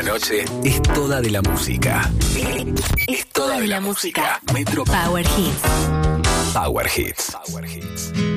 noche es toda de la música. Es toda de la música. Metro Power Hits. Power Hits.